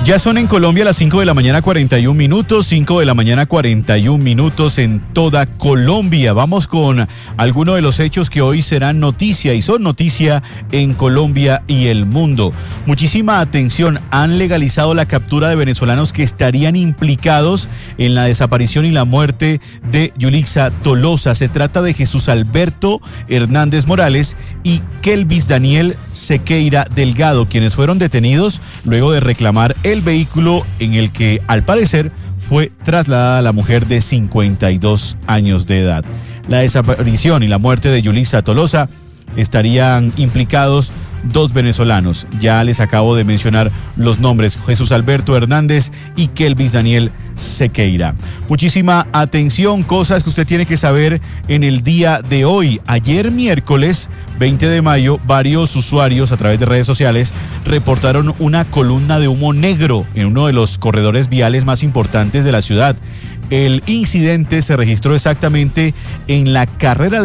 Ya son en Colombia las 5 de la mañana 41 minutos, 5 de la mañana 41 minutos en toda Colombia. Vamos con algunos de los hechos que hoy serán noticia y son noticia en Colombia y el mundo. Muchísima atención, han legalizado la captura de venezolanos que estarían implicados en la desaparición y la muerte de Yulixa Tolosa. Se trata de Jesús Alberto Hernández Morales y Kelvis Daniel Sequeira Delgado, quienes fueron detenidos luego de reclamar el vehículo en el que, al parecer, fue trasladada la mujer de 52 años de edad. La desaparición y la muerte de Yulixa Tolosa estarían implicados dos venezolanos. Ya les acabo de mencionar los nombres: Jesús Alberto Hernández y Kelvis Daniel Sequeira. Muchísima atención, cosas que usted tiene que saber en el día de hoy. Ayer miércoles 20 de mayo, varios usuarios a través de redes sociales reportaron una columna de humo negro en uno de los corredores viales más importantes de la ciudad. El incidente se registró exactamente en la carrera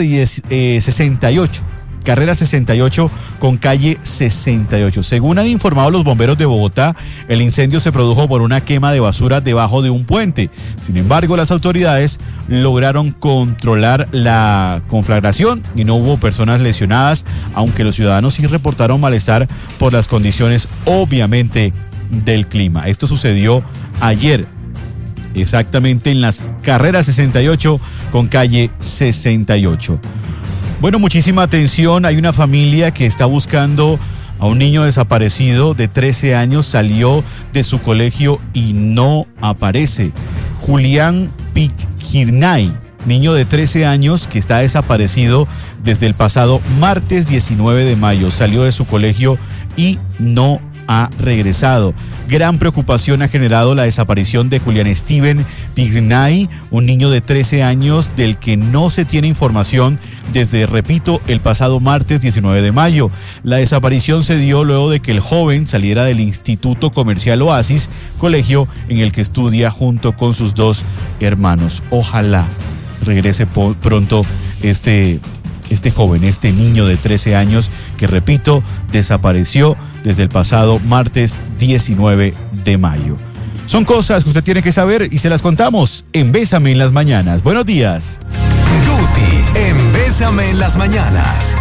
68. Carrera 68 con calle 68. Según han informado los bomberos de Bogotá, el incendio se produjo por una quema de basura debajo de un puente. Sin embargo, las autoridades lograron controlar la conflagración y no hubo personas lesionadas, aunque los ciudadanos sí reportaron malestar por las condiciones, obviamente, del clima. Esto sucedió ayer, exactamente en las carreras 68 con calle 68. Bueno, muchísima atención. Hay una familia que está buscando a un niño desaparecido de 13 años. Salió de su colegio y no aparece. Julián Piquirnay, niño de 13 años que está desaparecido desde el pasado martes 19 de mayo. Salió de su colegio y no ha regresado. Gran preocupación ha generado la desaparición de Julián Steven Pignay, un niño de 13 años del que no se tiene información desde, repito, el pasado martes 19 de mayo. La desaparición se dio luego de que el joven saliera del Instituto Comercial Oasis, colegio en el que estudia junto con sus dos hermanos. Ojalá regrese pronto este joven, este niño de 13 años que, repito, desapareció desde el pasado martes 19 de mayo. Son cosas que usted tiene que saber y se las contamos en Bésame en las Mañanas. Buenos días. Guti en Bésame en las Mañanas.